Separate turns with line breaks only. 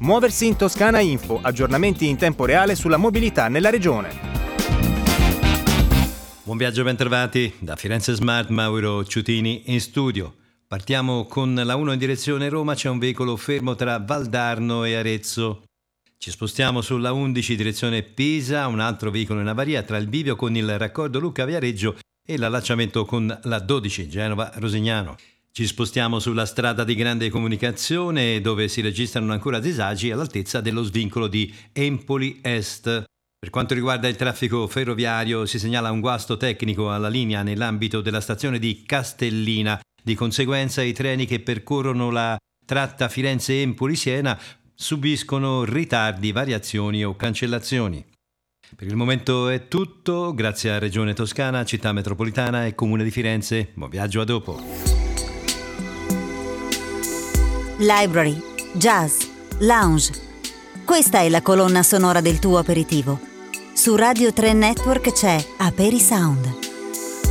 Muoversi in Toscana Info, aggiornamenti in tempo reale sulla mobilità nella regione.
Buon viaggio, bentrovati. Da Firenze Smart, Mauro Ciutini in studio. Partiamo con la 1 in direzione Roma, c'è un veicolo fermo tra Valdarno e Arezzo. Ci spostiamo sulla 11 direzione Pisa, un altro veicolo in avaria tra il bivio con il raccordo Lucca-Viareggio e l'allacciamento con la 12 Genova-Rosignano. Ci spostiamo sulla strada di grande comunicazione dove si registrano ancora disagi all'altezza dello svincolo di Empoli Est. Per quanto riguarda il traffico ferroviario si segnala un guasto tecnico alla linea nell'ambito della stazione di Castellina. Di conseguenza i treni che percorrono la tratta Firenze-Empoli-Siena subiscono ritardi, variazioni o cancellazioni. Per il momento è tutto, grazie a Regione Toscana, Città Metropolitana e Comune di Firenze. Buon viaggio, a dopo.
Library, jazz, lounge. Questa è la colonna sonora del tuo aperitivo. Su Radio 3 Network c'è Aperi Sound.